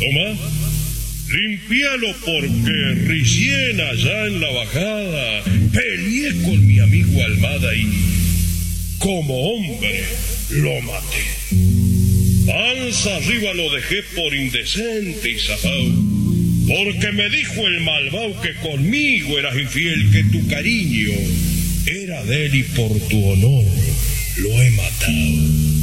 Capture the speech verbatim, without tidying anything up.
Toma, limpialo porque recién allá en la bajada peleé con mi amigo Almada y, como hombre, lo maté. Panza arriba lo dejé por indecente y zafao, porque me dijo el malvao que conmigo eras infiel, que tu cariño era de él y por tu honor lo he matado.